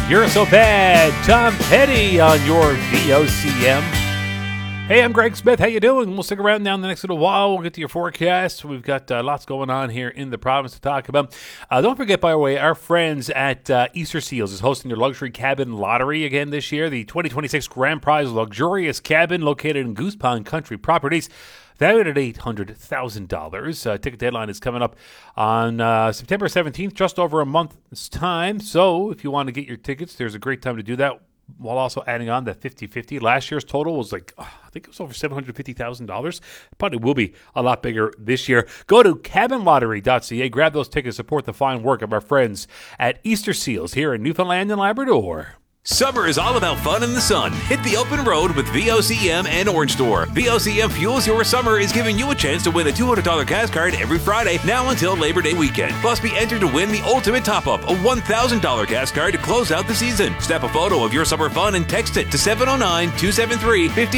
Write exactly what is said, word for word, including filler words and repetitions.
You're So Bad, Tom Petty on your V O C M. Hey, I'm Greg Smith. How you doing? We'll stick around down the next little while. We'll get to your forecast. We've got uh, lots going on here in the province to talk about. Uh, don't forget, by the way, our friends at uh, Easter Seals is hosting their luxury cabin lottery again this year. The twenty twenty-six Grand Prize luxurious cabin located in Goose Pond Country Properties, valued at eight hundred thousand dollars. Uh, ticket deadline is coming up on uh, September seventeenth, just over a month's time. So if you want to get your tickets, there's a great time to do that, while also adding on that fifty-fifty. Last year's total was like, oh, I think it was over seven hundred fifty thousand dollars. Probably will be a lot bigger this year. Go to cabin lottery dot c a, grab those tickets, support the fine work of our friends at Easter Seals here in Newfoundland and Labrador. Summer is all about fun in the sun. Hit the open road with V O C M and Orange Store. V O C M Fuels Your Summer is giving you a chance to win a two hundred dollars gas card every Friday, now until Labor Day weekend. Plus, be entered to win the ultimate top-up, a one thousand dollars gas card to close out the season. Snap a photo of your summer fun and text it to seven oh nine, two seven three, five oh